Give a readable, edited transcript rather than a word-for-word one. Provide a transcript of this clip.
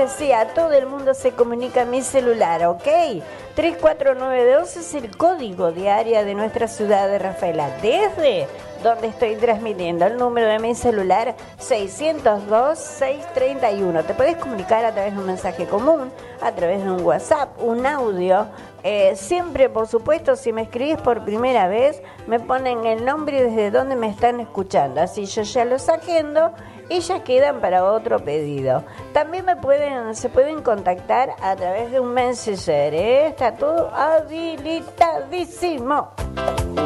sí, a todo el mundo se comunica mi celular, ¿ok? 34912 es el código de área de nuestra ciudad de Rafaela. Desde donde estoy transmitiendo el número de mi celular 602-631. Te puedes comunicar a través de un mensaje común, a través de un WhatsApp, un audio. Siempre, por supuesto, si me escribís por primera vez, me ponen el nombre y desde dónde me están escuchando. Así yo ya los agendo y ya quedan para otro pedido. También se pueden contactar a través de un Messenger, ¿eh? Está todo habilitadísimo.